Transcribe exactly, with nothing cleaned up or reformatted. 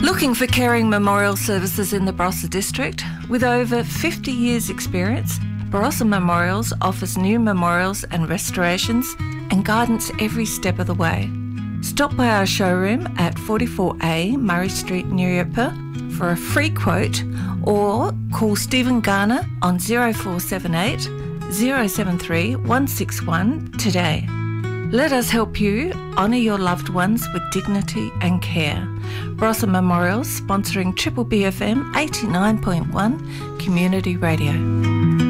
Looking for caring memorial services in the Barossa district? With over fifty years experience, Barossa Memorials offers new memorials and restorations and guidance every step of the way. Stop by our showroom at forty-four A Murray Street, Nuriootpa for a free quote, or call Stephen Garner on zero four seven eight, zero seven three, one six one today. Let us help you honour your loved ones with dignity and care. Barossa Memorials sponsoring Triple B F M eighty-nine point one Community Radio.